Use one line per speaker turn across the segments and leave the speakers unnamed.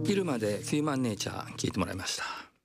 昼までヒューマンネイチャー聞いてもらいました。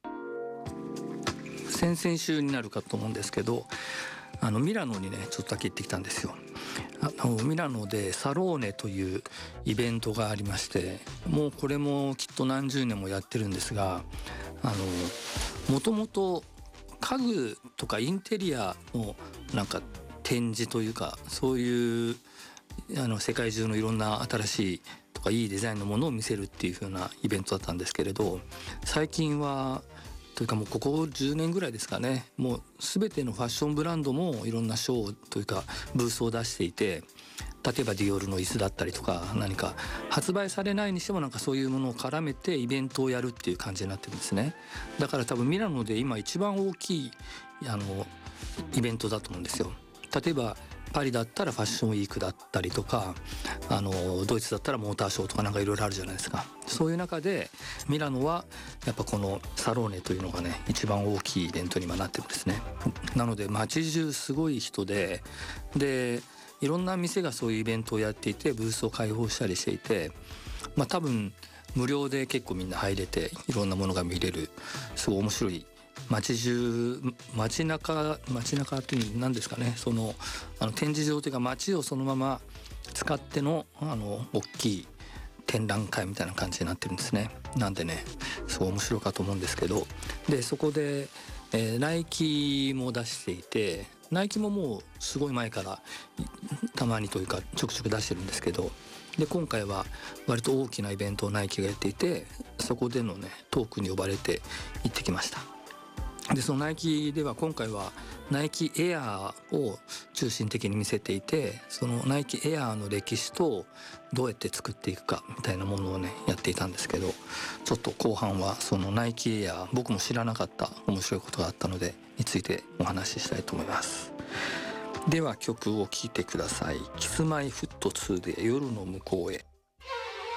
先々週になるかと思うんですけど、ミラノにねちょっとだけ行ってきたんですよ。ミラノでサローネというイベントがありまして、もうこれもきっと何十年もやってるんですが、もともと家具とかインテリアのなんか展示というか、そういう世界中のいろんな新しいとかいいデザインのものを見せるっていう風なイベントだったんですけれど、最近はというかもうここ10年ぐらいですかね、もう全てのファッションブランドもいろんなショーというかブースを出していて、例えばディオールの椅子だったりとか、何か発売されないにしてもなんかそういうものを絡めてイベントをやるっていう感じになってるんですね。だから多分ミラノで今一番大きいイベントだと思うんですよ。例えばパリだったらファッションウィークだったりとか、ドイツだったらモーターショーとかなんかいろいろあるじゃないですか。そういう中でミラノはやっぱこのサローネというのがね一番大きいイベントに今なってるんですね。なので街中すごい人でいろんな店がそういうイベントをやっていて、ブースを開放したりしていて、多分無料で結構みんな入れていろんなものが見れる、すごい面白い街中っていう何ですかね、展示場というか街をそのまま使っての大きい展覧会みたいな感じになってるんですね。なんでねすごい面白いかと思うんですけど、でそこで、ナイキも出していて、ナイキももうすごい前からたまにというかちょくちょく出してるんですけど、で今回は割と大きなイベントをナイキがやっていて、そこでのねトークに呼ばれて行ってきました。でそのナイキでは今回はナイキエアーを中心的に見せていて、そのナイキエアーの歴史とどうやって作っていくかみたいなものをねやっていたんですけど、ちょっと後半はそのナイキエアー、僕も知らなかった面白いことがあったのでについてお話ししたいと思います。では曲を聴いてください。キスマイフット2で夜の向こうへ。